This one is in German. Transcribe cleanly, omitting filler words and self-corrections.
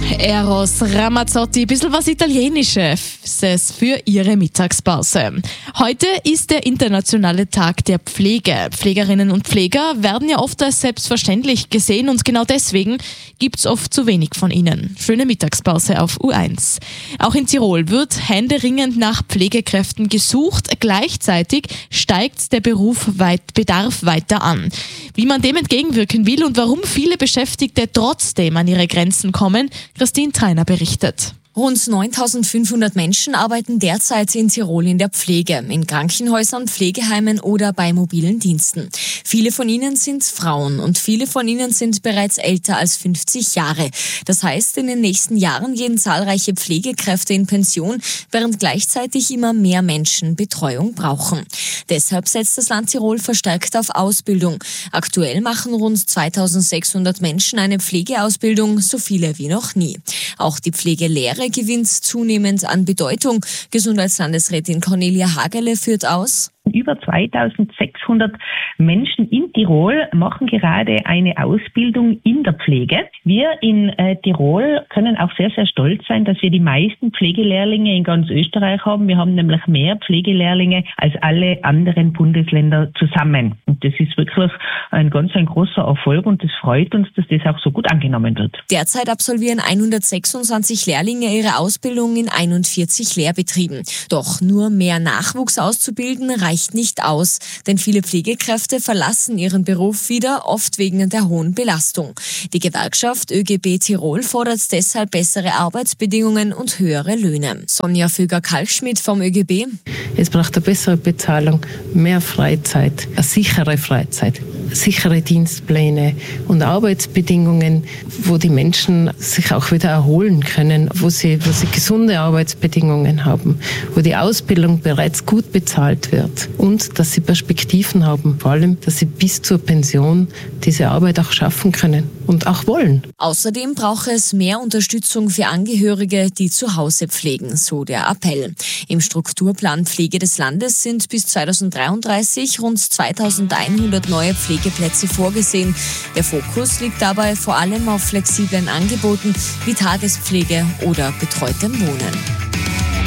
Eros Ramazzotti, ein bisschen was Italienisches für ihre Mittagspause. Heute ist der internationale Tag der Pflege. Pflegerinnen und Pfleger werden ja oft als selbstverständlich gesehen und genau deswegen gibt's oft zu wenig von ihnen. Schöne Mittagspause auf U1. Auch in Tirol wird händeringend nach Pflegekräften gesucht. Gleichzeitig steigt der Bedarf weiter an. Wie man dem entgegenwirken will und warum viele Beschäftigte trotzdem an ihre Grenzen kommen, Christine Theiner berichtet. Rund 9.500 Menschen arbeiten derzeit in Tirol in der Pflege, in Krankenhäusern, Pflegeheimen oder bei mobilen Diensten. Viele von ihnen sind Frauen und viele von ihnen sind bereits älter als 50 Jahre. Das heißt, in den nächsten Jahren gehen zahlreiche Pflegekräfte in Pension, während gleichzeitig immer mehr Menschen Betreuung brauchen. Deshalb setzt das Land Tirol verstärkt auf Ausbildung. Aktuell machen rund 2.600 Menschen eine Pflegeausbildung, so viele wie noch nie. Auch die Pflegelehre gewinnt zunehmend an Bedeutung. Gesundheitslandesrätin Cornelia Hagerle führt aus: Über 2.600 Menschen in Tirol machen gerade eine Ausbildung in der Pflege. Wir in Tirol können auch sehr, sehr stolz sein, dass wir die meisten Pflegelehrlinge in ganz Österreich haben. Wir haben nämlich mehr Pflegelehrlinge als alle anderen Bundesländer zusammen. Und das ist wirklich ein großer Erfolg und es freut uns, dass das auch so gut angenommen wird. Derzeit absolvieren 126 Lehrlinge ihre Ausbildung in 41 Lehrbetrieben. Doch nur mehr Nachwuchs auszubilden reicht nicht aus, denn viele Pflegekräfte verlassen ihren Beruf wieder, oft wegen der hohen Belastung. Die Gewerkschaft ÖGB Tirol fordert deshalb bessere Arbeitsbedingungen und höhere Löhne. Sonja Füger-Kalkschmidt vom ÖGB: Es braucht eine bessere Bezahlung, mehr Freizeit, eine sichere Freizeit, sichere Dienstpläne und Arbeitsbedingungen, wo die Menschen sich auch wieder erholen können, wo sie gesunde Arbeitsbedingungen haben, wo die Ausbildung bereits gut bezahlt wird und dass sie Perspektiven haben, vor allem, dass sie bis zur Pension diese Arbeit auch schaffen können und auch wollen. Außerdem braucht es mehr Unterstützung für Angehörige, die zu Hause pflegen, so der Appell. Im Strukturplan Pflege des Landes sind bis 2033 rund 2.100 neue Pflegeplätze vorgesehen. Der Fokus liegt dabei vor allem auf flexiblen Angeboten wie Tagespflege oder betreutem Wohnen.